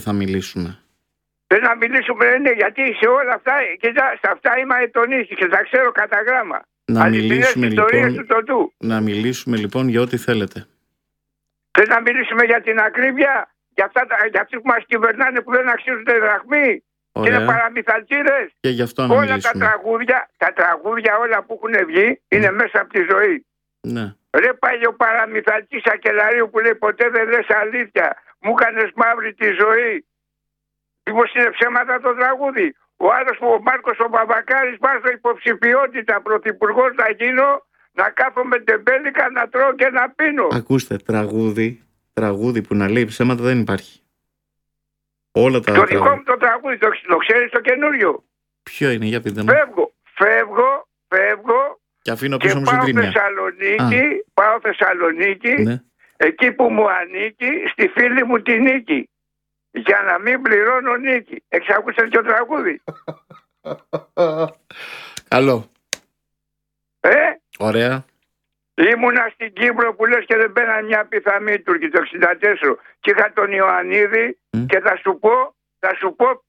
θα μιλήσουμε. Δεν να μιλήσουμε, ναι, γιατί σε όλα αυτά, κοίτα, σε αυτά είμαι αετονής και τα ξέρω κατά γράμμα. Να μιλήσουμε λοιπόν για ό,τι θέλετε. Θες να μιλήσουμε για την ακρίβεια, για αυτοί που μας κυβερνάνε που δεν αξίζουν δραχμή και είναι παραμυθαλτήρες. Και γι' αυτό να όλα μιλήσουμε. τα τραγούδια όλα που έχουν βγει είναι μέσα από τη ζωή. Ναι. Ρε παλιό παραμυθαλτή Σακελαρίου που λέει ποτέ δεν λες αλήθεια, μου έκανες μαύρη τη ζωή. Μήπως είναι ψέματα το τραγούδι? Ο άλλος που ο Μάρκος ο Μπαμπακάρης βάζω υποψηφιότητα πρωθυπουργός να γίνω, να κάθομαι τεμπέλικα, να τρώω και να πίνω. Ακούστε, τραγούδι που να λέει ψέματα δεν υπάρχει. Όλα τα το δικό μου το τραγούδι, το ξέρεις το καινούριο? Ποιο είναι, για πείτε μου. Φεύγω και αφήνω πίσω μου πάω Θεσσαλονίκη, ναι. Εκεί που μου ανήκει, στη φίλη μου τη νίκη, για να μην πληρώνω νίκη. Έχεις ακούσει τέτοιο τραγούδι? Καλό. Ωραία. Ήμουνα στην Κύπρο που λες και δεν μπαίναν μια πιθαμή Τούρκοι το 64 και είχα τον Ιωαννίδη και θα σου πω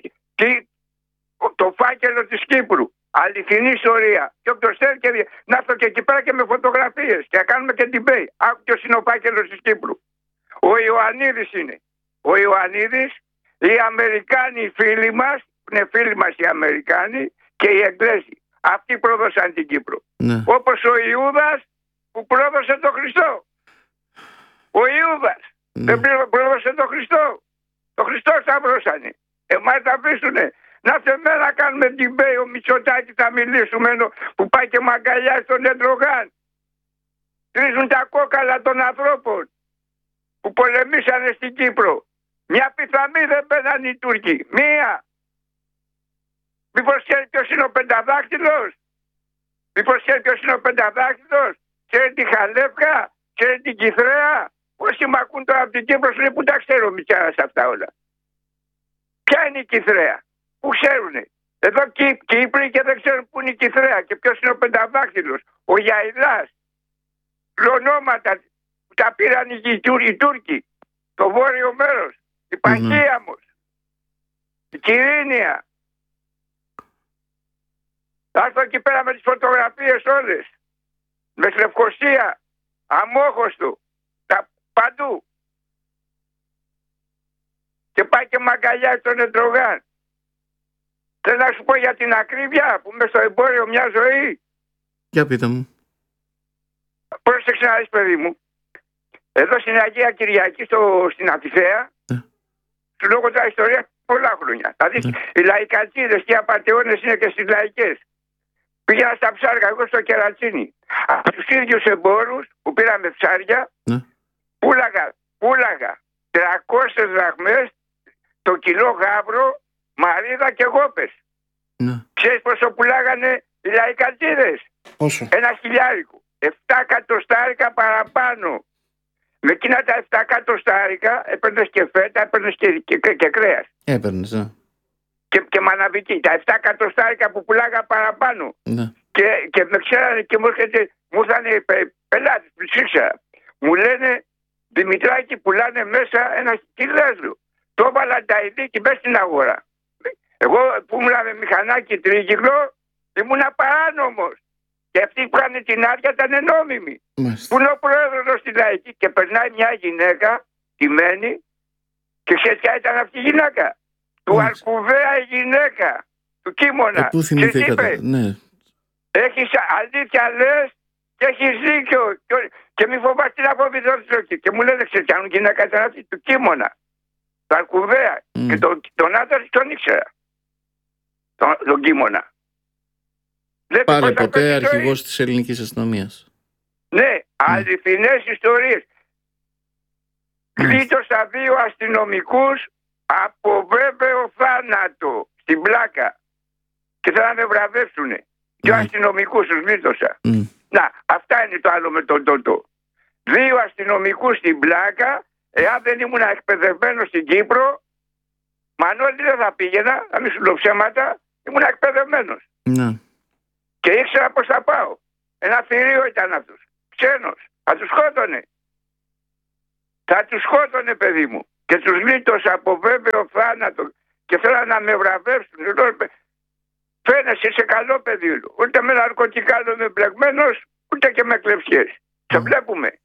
το φάκελο της Κύπρου. Αληθινή ιστορία. Και όποιος θέλει να έρθω και εκεί πέρα και με φωτογραφίες και να κάνουμε και debate. Άκου ποιος είναι ο φάκελος της Κύπρου. Ο Ιωαννίδης είναι. Ο Ιωαννίδης, οι Αμερικάνοι οι φίλοι μας, είναι φίλοι μας οι Αμερικάνοι και οι Εγγλέζοι. Αυτοί πρόδωσαν την Κύπρο. Ναι. Όπως ο Ιούδας που πρόδωσε τον Χριστό. Ο Ιούδας δεν πρόδωσε τον Χριστό. Το Χριστό σταυρώσανε. Εμάς τα αφήσουνε. Να θέλουμε να κάνουμε debate, ο Μητσοτάκη θα μιλήσουμε που πάει και μαγκαλιάζει τον Ερντογάν. Τρίζουν τα κόκαλα των ανθρώπων που πολεμήσανε στην Κύπρο. Μια πιθαμή δεν μπαίναν οι Τούρκοι. Μία. Μήπως ξέρει ποιος είναι ο Πενταδάκτυλος? Ξέρει τη Χαλεύκα? Ξέρει την Κιθρέα? Όσοι μ' ακούν τώρα από την Κύπρο σου λέει που τα ξέρω μητσάρας αυτά όλα. Ποια είναι η Κιθρέα? Πού ξέρουνε? Εδώ Κύπροι και δεν ξέρουν πού είναι η Κιθρέα και ποιος είναι ο Πενταδάκτυλος, ο Γιαϊλάς. Πλονόματα που τα πήραν οι Τούρκοι. Το βόρειο μέρος. Η Παχύαμος. Η Κυρίνια. Θα έρθω εκεί πέρα με τις φωτογραφίες όλες. Με Λευκοσία. Αμόχωστο. Παντού. Και πάει και μαγκαλιάζει τον Ερντογάν. Θέλω να σου πω για την ακρίβεια που είμαι στο εμπόριο μια ζωή. Για πείτε μου. Πρόσεξε να δεις παιδί μου. Εδώ στην Αγία Κυριακή στην Αθηθέα, σου λόγω τα ιστορία πολλά χρόνια. Θα δεις οι λαϊκατσίδες και οι απατεώνες είναι και στις λαϊκές. Πήγαινα στα ψάρια εγώ στο Κερατσίνι. Από τους ίδιους εμπόρους που πήραμε ψάρια, πούλαγα 300 δραχμές το κιλό γάβρο, μαρίδα και γόπες. Ξέρεις πόσο πουλάγανε οι λαϊκατσίδες? Πόσο? 1.000. 7 εκατοστάρικα παραπάνω. Με εκείνα τα 7 εκατοστάρικα έπαιρνες και φέτα, έπαιρνες και κρέας. Έπαιρνες, ναι. Και μαναβική. Τα 7 εκατοστάρικα που πουλάγα παραπάνω. Ναι. Και με ξέρανε και μου ήρθανε πελάτες που τους ήξερα. Μου λένε Δημητράκη πουλάνε μέσα ένα κιλάζο. Το έβαλα τα ειδίκη μέσα στην αγορά. Εγώ που ήμουν με μηχανάκι τρίγυκλο ήμουνα παράνομος. Και αυτοί που είχαν την άδεια ήταν νόμιμοι. Που είναι ο πρόεδρος στη λαϊκή και περνάει μια γυναίκα, τιμένη, και ξέρεις ποια ήταν αυτή η γυναίκα? Του Αλκουβέα η γυναίκα, του Κίμωνα. Πού θυμηθήκατε? Ναι. Έχεις αλήθεια λες και έχεις δίκιο. Και μη φοβάσαι να αποβιδώσεις. Και μου λένε ξέρεις ποια γυναίκα ήταν αυτή? Του Κίμωνα. Του Αλκουβέα. Και τον άντρα τον ήξερα. Τον Κίμωνα. Πάλι ποτέ αρχηγός της ελληνικής αστυνομίας. Ναι, αληθινές ιστορίες. Κλείτωσα 2 αστυνομικούς από βέβαιο θάνατο στην πλάκα. Και θα να με βραβεύσουνε. 2 αστυνομικούς τους κλείτωσα. Να, αυτά είναι το άλλο με τον Τότο. 2 αστυνομικούς στην πλάκα. Εάν δεν ήμουν εκπαιδευμένος στην Κύπρο, Μανώλη δεν θα πήγαινα, να μην σου λέω ψέματα, ήμουν εκπαιδευμένος. Ναι. Και ήξερα πως θα πάω. Ένα θηρίο ήταν αυτός. Ξένος. Θα τους σκότωνε. Θα τους σκότωνε παιδί μου. και τους γλίτωσα από βέβαιο θάνατο και θέλαν να με βραβεύσουν. Φαίνεσαι σε καλό παιδί, ούτε με ναρκωτικά δεν είμαι μπλεγμένος, ούτε και με κλεψιές. Σε βλέπουμε.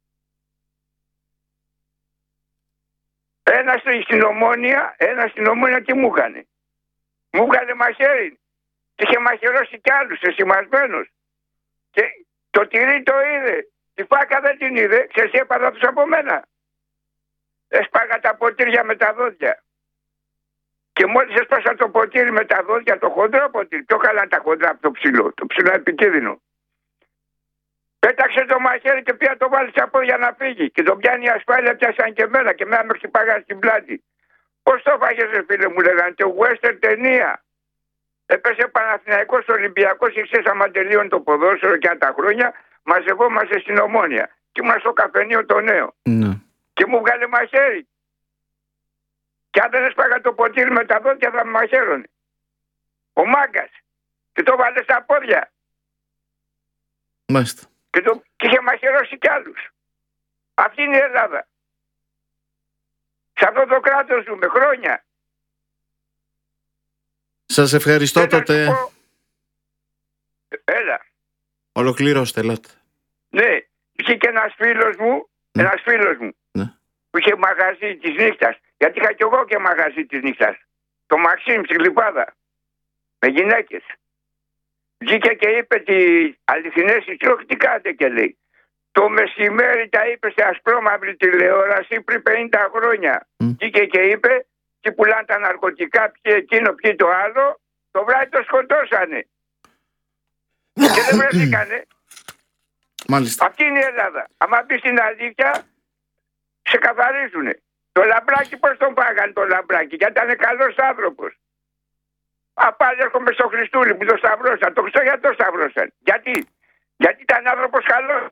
Ένα στην Ομόνια τι μου έκανε. Μου έκανε μαχαίρι. Και είχε μαχαιρώσει κι άλλους, εσημασμένους. Και το τυρί το είδε. Τη φάκα δεν την είδε. Ξέρεις τι έπαθα τους από μένα. Έσπαγα τα ποτήρια με τα δόντια. Και μόλις έσπασα το ποτήρι με τα δόντια, το χοντρό ποτήρι, πιο καλά τα χοντρά από το ψηλό. Το ψηλό επικίνδυνο. Πέταξε το μαχαίρι και πια το βάλει στα πόδια να φύγει. Και τον πιάνει η ασφάλεια, πιάσαν και εμένα και μένα με χτυπάγα στην πλάτη. Πώς το φάγες, φίλε μου, λέγανε. Το western ταινία. Έπεσε Παναθηναϊκός Ολυμπιακός και ξέρεις, άμα τελείωνε το ποδόσφαιρο και αν τα χρόνια, μαζευόμαστε στην Ομόνια. Και ήμουν στο καφενείο το νέο. Ναι. Και μου βγάλε μαχαίρι. Και αν δεν έσπαγα το ποτήρι με τα δόντια θα με μαχαίρωνε. Ο μάγκας. Και το βάλε στα πόδια. Μάλιστα. Και είχε μαχαιρώσει κι άλλους. Αυτή είναι η Ελλάδα. Σε αυτό το κράτος ζούμε χρόνια. Σας ευχαριστώ τότε. Έλα. Ολοκληρώστε, ελάτε. Ναι, βγήκε ένας φίλος μου, Ναι. που είχε μαγαζί της νύχτας. Γιατί είχα κι εγώ και μαγαζί της νύχτας. Το Μαξίμ στη Γλυπάδα. Με γυναίκες. Βγήκε και είπε τι αληθινές ιστορίες, τι κάνετε και λέει. Το μεσημέρι τα είπε σε ασπρόμαυρη τηλεόραση πριν 50 χρόνια. Βγήκε και είπε τι πουλάνε τα ναρκωτικά, ποιοι εκείνο, ποιοι το άλλο. Το βράδυ το σκοτώσανε. Και δεν βρεθήκανε. Μάλιστα. Αυτή είναι η Ελλάδα. Άμα μπει στην αλήθεια, σε καθαρίζουνε. Το Λαμπράκι πώς τον πάγανε το Λαμπράκι, γιατί ήταν καλός άνθρωπος. Πάλι έρχομαι στο Χριστούλη που το σταυρώσαν. Το Χριστό γιατί το σταυρώσαν. Γιατί ήταν άνθρωπος καλός.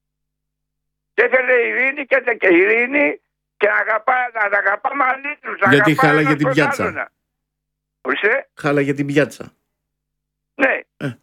Και ήθελε ειρήνη και ειρήνη και να αγαπάμε αλήθους. Γιατί χάλαγε την πιάτσα. Ορίστε. Χάλαγε την πιάτσα. Ναι.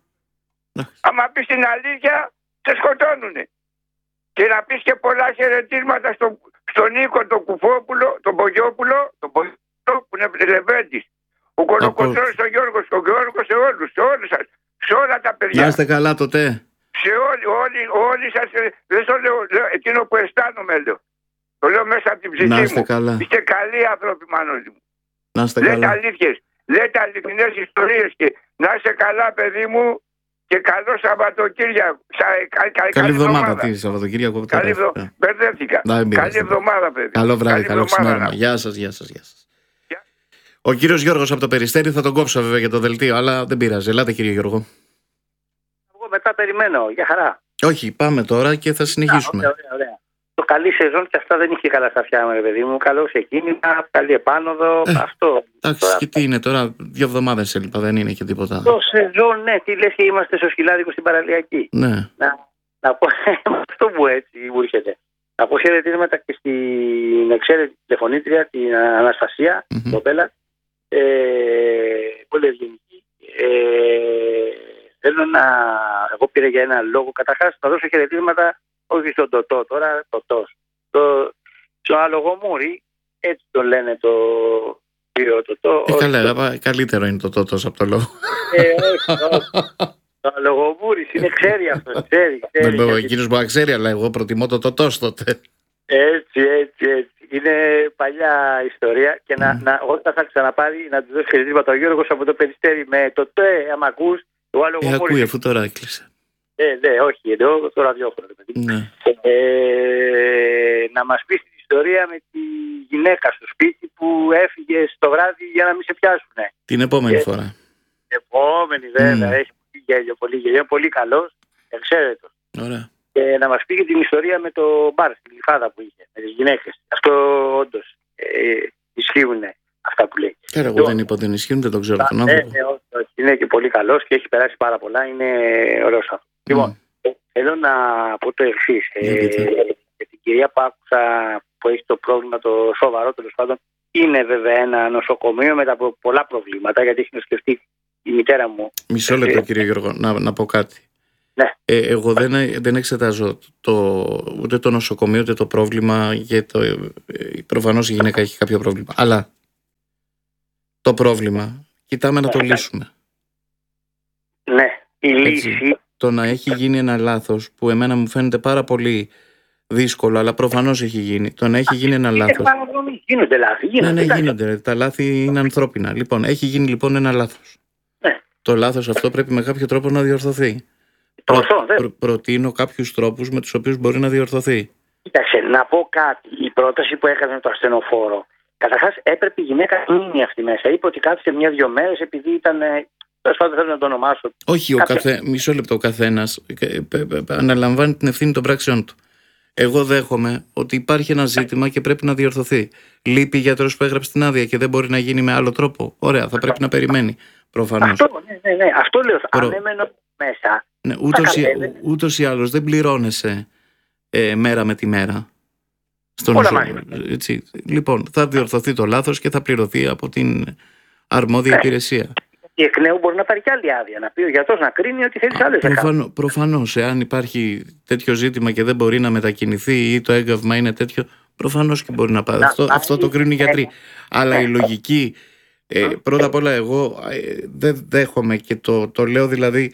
Άμα πεις την αλήθεια, σε σκοτώνουνε. Και να πεις και πολλά χαιρετίσματα στον Νίκο, τον Κουφόπουλο, τον Πογιόπουλο, που είναι Λεβέντης. Ο Κολοκοτρώνης, ο Γιώργος, σε όλους, σε όλα τα παιδιά. Να είστε καλά τότε. Σε όλοι σας, δεν το λέω, εκείνο που αισθάνομαι λέω. Το λέω μέσα από την ψυχή μου. Να είστε καλά. Είστε καλοί άνθρωποι, Μανώλη μου. Να είστε καλά. Λέτε αλήθειες, λέτε αληθινές ιστορίες και να είστε καλά, παιδί μου, και καλό Σαββατοκύριακο. Καλή εβδομάδα. Τι Σαββατοκύριακο. Μπερδεύτηκα. Καλή εβδομάδα, παιδί. Καλό βράδυ, καλό ξημέρωμα. Γεια σας. Ο κύριος Γιώργος από το Περιστέρι, θα τον κόψω βέβαια για το δελτίο, αλλά δεν πειράζει. Ελάτε, κύριε Γιώργο. Εγώ μετά περιμένω, για χαρά. Όχι, πάμε τώρα και θα συνεχίσουμε. Ωραία. Το καλή σεζόν και αυτά δεν είχε καλά στα φτιάματα, παιδί μου. Καλό ξεκίνημα, καλή επάνωδο. Αυτό. Εντάξει, και τι είναι τώρα, 2 εβδομάδες έλειπα, δεν είναι και τίποτα. Το σεζόν, ναι, τι λες και είμαστε στο Σκυλάδικο στην Παραλιακή. Ναι. Να πω αυτό που έτσι μου έρχεται. Να πω χαιρετίσματα και στην εξαίρετη τηλεφωνήτρια, την Αναστασία, το Πέλα. Πολύ ευγενική. Θέλω εγώ πήρα για ένα λόγο. Καταρχάς να δώσω χαιρετίσματα όχι στον Τωτό τώρα, στο Αλογομούρι, έτσι το λένε το κύριο Τωτό. Καλά, καλύτερο είναι το Τωτός από το λόγο. Το Αλογομούρι είναι, ξέρει αυτό, ξέρει. Εκείνος που ξέρει, αλλά εγώ προτιμώ το Τωτός τότε. Έτσι. Είναι παλιά ιστορία και όταν θα ξαναπάρει να του δώσει χαιρετίσματα ο Γιώργος από το Περιστέρι με το ΤΕ, άμα ακούς, το άλλο γομόρι. Ακούει αφού τώρα έκλεισε. Ναι, όχι, εδώ το ραδιόφωνο. Ναι. Να μας πεις την ιστορία με τη γυναίκα στο σπίτι που έφυγε στο βράδυ για να μην σε πιάσουνε. Την επόμενη φορά. Την επόμενη βέβαια, έχει πολύ γέλιο, πολύ καλός, εξαίρετος. Ωραία. Και να μας πει και την ιστορία με το μπαρ στη Γλυφάδα που είχε, με τις γυναίκες. Αυτό όντως ισχύουν αυτά που λέει. Καλά, εγώ δεν είπα ότι δεν ισχύουν, δεν το ξέρω τον άνθρωπο. Όχι, είναι και πολύ καλός και έχει περάσει πάρα πολλά, είναι ωραίος άνθρωπος. Λοιπόν, θέλω να πω το εξής. Για την κυρία που άκουσα που έχει το πρόβλημα το σοβαρό, τέλος πάντων, είναι βέβαια ένα νοσοκομείο με τα πολλά προβλήματα, γιατί έχει νοσηλευτεί η μητέρα μου. Μισό λεπτό, κύριε Γιώργο, να πω κάτι. Ναι. Εγώ δεν εξετάζω ούτε το νοσοκομείο ούτε το πρόβλημα, γιατί προφανώς η γυναίκα έχει κάποιο πρόβλημα. Αλλά το πρόβλημα κοιτάμε να το λύσουμε. Ναι, η λύση. Το να έχει γίνει ένα λάθος που εμένα μου φαίνεται πάρα πολύ δύσκολο, αλλά προφανώς έχει γίνει. Το να έχει γίνει ένα λάθος. Γίνονται λάθη. Γίνονται. Τα λάθη είναι ανθρώπινα. Λοιπόν, έχει γίνει λοιπόν ένα λάθος. Ναι. Το λάθος αυτό πρέπει με κάποιο τρόπο να διορθωθεί. Προτείνω κάποιους τρόπους με τους οποίους μπορεί να διορθωθεί. Κοίταξε, να πω κάτι. Η πρόταση που έκανε με το ασθενοφόρο. Καταρχάς έπρεπε η γυναίκα να μείνει αυτή μέσα. Είπε ότι κάθισε 1-2 μέρες επειδή ήταν. Τέλος πάντων, θέλω να το ονομάσω. Όχι, μισό λεπτό. Ο καθένας αναλαμβάνει την ευθύνη των πράξεων του. Εγώ δέχομαι ότι υπάρχει ένα ζήτημα και πρέπει να διορθωθεί. Λείπει γιατρός που έγραψε την άδεια και δεν μπορεί να γίνει με άλλο τρόπο. Ωραία, θα πρέπει να περιμένει. Προφανώς. Ναι, αυτό λέω. Αν έμενω μέσα. Ναι, ούτως ή άλλως δεν πληρώνεσαι μέρα με τη μέρα. Έτσι. Λοιπόν, θα διορθωθεί το λάθος και θα πληρωθεί από την αρμόδια υπηρεσία. Και εκ νέου μπορεί να πάρει και άλλη άδεια. Να πει ο γιατρός να κρίνει ότι θέλει άλλες. Προφανώς, εάν υπάρχει τέτοιο ζήτημα και δεν μπορεί να μετακινηθεί ή το έγκαυμα είναι τέτοιο, προφανώς και μπορεί να πάρει. Αυτό το κρίνουν οι γιατροί. Αλλά η λογική. Πρώτα απ' όλα, εγώ δεν δέχομαι και το λέω δηλαδή.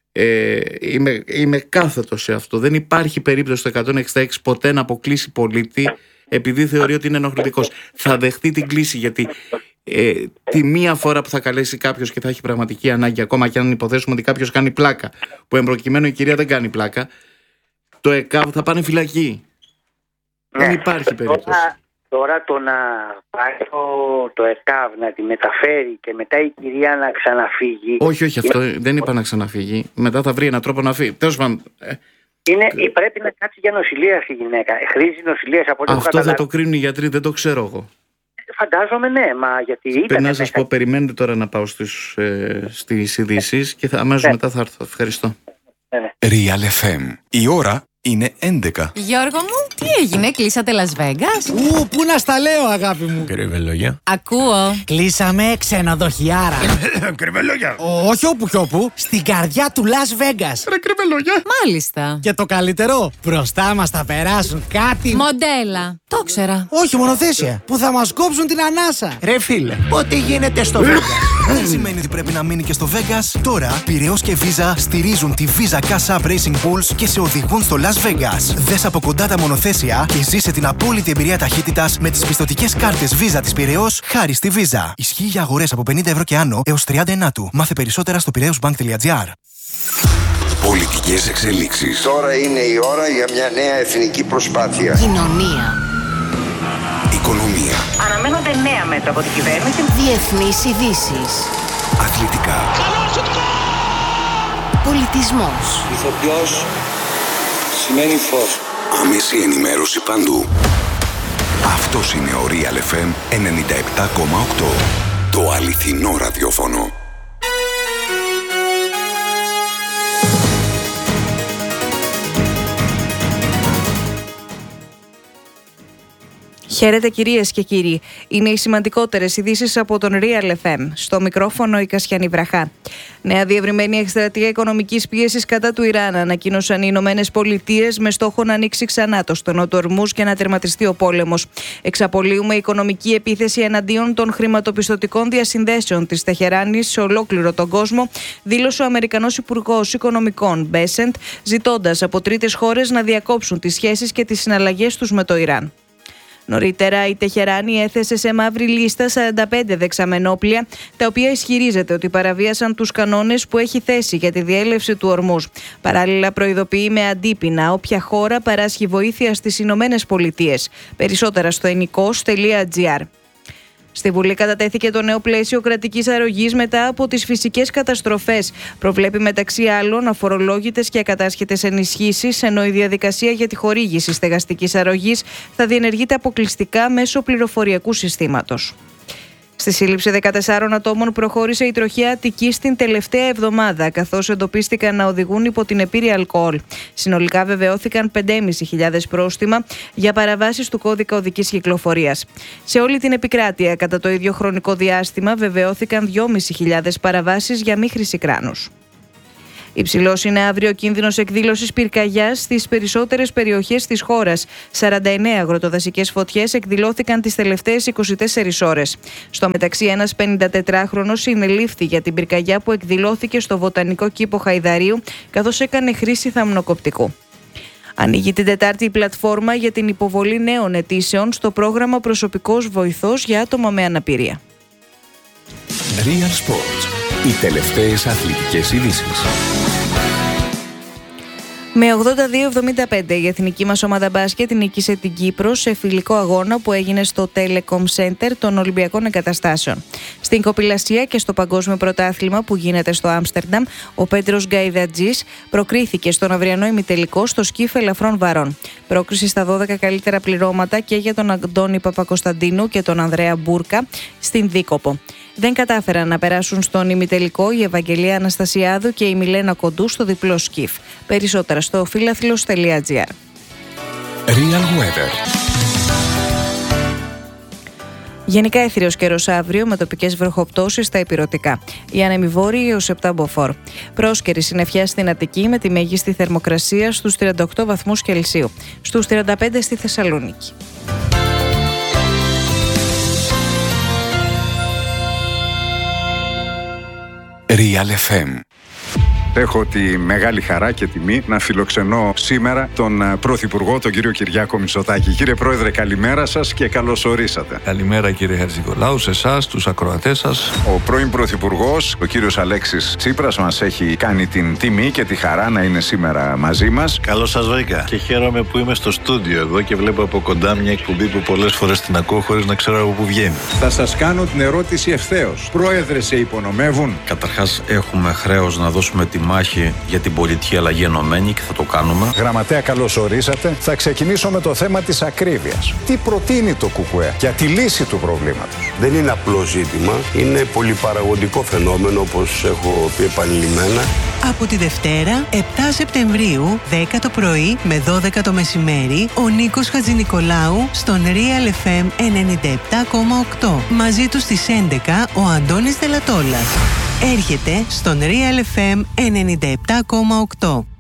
Είμαι κάθετος σε αυτό. Δεν υπάρχει περίπτωση το 166 ποτέ να αποκλείσει πολίτη επειδή θεωρεί ότι είναι ενοχλητικός. Θα δεχτεί την κλίση, γιατί τη μία φορά που θα καλέσει κάποιος και θα έχει πραγματική ανάγκη, ακόμα και αν υποθέσουμε ότι κάποιος κάνει πλάκα, που εμπροκειμένου η κυρία δεν κάνει πλάκα, το ΕΚΑΒ θα πάνε φυλακή. Δεν υπάρχει περίπτωση. Τώρα το να πάει το ΕΚΑΒ να τη μεταφέρει και μετά η κυρία να ξαναφύγει. Όχι, αυτό δεν είπα να ξαναφύγει. Μετά θα βρει έναν τρόπο να φύγει. Τέλος πάντων. Πρέπει να κάτσει για νοσηλεία η γυναίκα. Χρήζει νοσηλεία από ό,τι αυτό θα το κρίνουν οι γιατροί, δεν το ξέρω εγώ. Φαντάζομαι, ναι, μα γιατί ήταν. Πρέπει να σας πω, περιμένετε τώρα να πάω στις ειδήσεις και αμέσως μετά θα έρθω. Ευχαριστώ. Real FM. Η ώρα είναι 11. Γιώργο μου, τι έγινε, κλείσατε Las Vegas? Πού να στα λέω, αγάπη μου. Κρυβελόγια. Ακούω. Κλείσαμε ξενοδοχιάρα. Κρυβελόγια. Όχι όπου κι όπου, στην καρδιά του Las Vegas. Ρε κρυβελόγια. Μάλιστα. Και το καλύτερο, μπροστά μας θα περάσουν κάτι. Μοντέλα. Το ξέρα. Όχι, μονοθέσια. Που θα μας κόψουν την ανάσα. Ρε φίλε, ό,τι γίνεται στο Vegas. Δεν σημαίνει ότι πρέπει να μείνει και στο Vegas. Τώρα, Πειραιώς και Visa στηρίζουν τη Visa Cash App Racing Pools και σε οδηγούν στο Las Vegas. Δες από κοντά τα μονοθέσια και ζήσε την απόλυτη εμπειρία ταχύτητας με τις πιστωτικές κάρτες Visa της Πειραιώς χάρη στη Visa. Ισχύει για αγορές από 50 ευρώ και άνω έως 39 του. Μάθε περισσότερα στο piraeusbank.gr. Πολιτικές εξελίξεις. Τώρα είναι η ώρα για μια νέα εθνική προσπάθεια. Κοινωνία. Οικονομία. Αναμένονται νέα μέτρα από την κυβέρνηση. Διεθνείς ειδήσεις. Αθλητικά. Πολιτισμός. Ηθοποιός σημαίνει φως. Άμεση ενημέρωση παντού. Αυτός είναι ο Real FM 97,8. Το αληθινό ραδιόφωνο. Χαίρετε κυρίες και κύριοι. Είναι οι σημαντικότερες ειδήσεις από τον Real FM. Στο μικρόφωνο η Κασιανή Βραχά. Νέα διευρυμένη εκστρατεία οικονομικής πίεσης κατά του Ιράν ανακοίνωσαν οι Ηνωμένες Πολιτείες με στόχο να ανοίξει ξανά το στενό του Ορμούζ και να τερματιστεί ο πόλεμος. Εξαπολύουμε οικονομική επίθεση εναντίον των χρηματοπιστωτικών διασυνδέσεων της Τεχεράνης σε ολόκληρο τον κόσμο, δήλωσε ο Αμερικανός Υπουργός Οικονομικών Μπέσεντ, ζητώντας από τρίτες χώρες να διακόψουν τις σχέσεις και τις συναλλαγές τους με το Ιράν. Νωρίτερα, η Τεχεράνη έθεσε σε μαύρη λίστα 45 δεξαμενόπλια, τα οποία ισχυρίζεται ότι παραβίασαν τους κανόνες που έχει θέσει για τη διέλευση του Ορμούζ. Παράλληλα, προειδοποιεί με αντίπεινα όποια χώρα παράσχει βοήθεια στις Ηνωμένες Πολιτείες. Περισσότερα στο enikos.gr. Στη Βουλή κατατέθηκε το νέο πλαίσιο κρατικής αρρωγής μετά από τις φυσικές καταστροφές. Προβλέπει μεταξύ άλλων αφορολόγητες και ακατάσχετες ενισχύσεις, ενώ η διαδικασία για τη χορήγηση στεγαστικής αρρωγής θα διενεργείται αποκλειστικά μέσω πληροφοριακού συστήματος. Στη σύλληψη 14 ατόμων προχώρησε η τροχιά Αττικής την τελευταία εβδομάδα, καθώς εντοπίστηκαν να οδηγούν υπό την επίρρεια αλκοόλ. Συνολικά βεβαιώθηκαν 5.500 πρόστιμα για παραβάσεις του κώδικα οδικής κυκλοφορίας. Σε όλη την επικράτεια, κατά το ίδιο χρονικό διάστημα, βεβαιώθηκαν 2.500 παραβάσεις για μη χρήση κράνους. Υψηλός είναι αύριο ο κίνδυνος εκδήλωσης πυρκαγιάς στις περισσότερες περιοχές της χώρας. 49 αγροτοδασικές φωτιές εκδηλώθηκαν τις τελευταίες 24 ώρες. Στο μεταξύ, ένας 54χρονος συνελήφθη για την πυρκαγιά που εκδηλώθηκε στο Βοτανικό Κήπο Χαϊδαρίου, καθώς έκανε χρήση θαμνοκοπτικού. Ανοίγει την Τετάρτη η πλατφόρμα για την υποβολή νέων αιτήσεων στο πρόγραμμα Προσωπικός Βοηθός για άτομα με αναπηρία. Real Sports. Οι τελευταίες αθλητικές ειδήσεις. Με 82-75 η εθνική μας ομάδα μπάσκετ νίκησε την Κύπρο σε φιλικό αγώνα που έγινε στο Telecom Center των Ολυμπιακών Εγκαταστάσεων. Στην κοπηλασία και στο Παγκόσμιο Πρωτάθλημα που γίνεται στο Άμστερνταμ, ο Πέτρος Γκαϊδατζής προκρίθηκε στον αυριανό ημιτελικό στο σκιφ ελαφρών βαρών. Πρόκριση στα 12 καλύτερα πληρώματα και για τον Αντώνη Παπακοσταντίνου και τον Ανδρέα Μπούρκα στην Δίκοπο. Δεν κατάφεραν να περάσουν στον ημιτελικό η Ευαγγελία Αναστασιάδου και η Μιλένα Κοντού στο διπλό σκιφ. Περισσότερα στο φίλαθλος.gr. Real Weather. Γενικά αιθίριος καιρός αύριο με τοπικές βροχοπτώσεις στα ηπειρωτικά. Η άνεμη βόρειη έως 7 μποφόρ. Πρόσκαιρη συννεφιά στην Αττική με τη μέγιστη θερμοκρασία στους 38 βαθμούς Κελσίου. Στους 35 στη Θεσσαλονίκη. Real FM. Έχω τη μεγάλη χαρά και τιμή να φιλοξενώ σήμερα τον Πρωθυπουργό, τον κύριο Κυριάκο Μητσοτάκη. Κύριε Πρόεδρε, καλημέρα σας και καλώς ορίσατε. Καλημέρα κύριε Χατζηνικολάου, σε εσάς, τους ακροατές σας. Ο πρώην Πρωθυπουργός, ο κύριος Αλέξης Τσίπρας, μας έχει κάνει την τιμή και τη χαρά να είναι σήμερα μαζί μας. Καλώς σας βρήκα και χαίρομαι που είμαι στο στούντιο εδώ και βλέπω από κοντά μια εκπομπή που πολλές φορές την ακούω χωρίς να ξέρω από πού βγαίνει. Θα σας κάνω την ερώτηση ευθέως. Πρόεδρε, σε υπονομεύουν? Καταρχάς, έχουμε χρέος να δώσουμε τη μάχη για την πολιτική αλλαγή ενωμένη και θα το κάνουμε. Γραμματέα, καλώς ορίσατε. Θα ξεκινήσω με το θέμα της ακρίβειας. Τι προτείνει το ΚΚΕ για τη λύση του προβλήματος? Δεν είναι απλό ζήτημα. Είναι πολυπαραγωγικό φαινόμενο, όπως έχω πει επανειλημμένα. Από τη Δευτέρα, 7 Σεπτεμβρίου, 10 το πρωί με 12 το μεσημέρι, ο Νίκος Χατζηνικολάου στον Real FM 97,8. Μαζί του στις 11 ο Αντώνης Δελατόλας. Έρχεται στον Real FM 97,8.